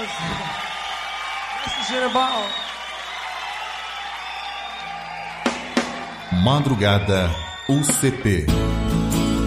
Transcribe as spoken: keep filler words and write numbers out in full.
fellas. Nice to share a ball. Madrugada U C P.